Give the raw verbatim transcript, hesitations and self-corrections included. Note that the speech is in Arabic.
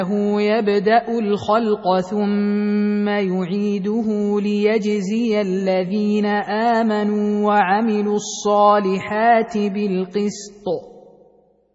هو يبدأ الخلق ثم يعيده ليجزي الذين آمنوا وعملوا الصالحات بالقسط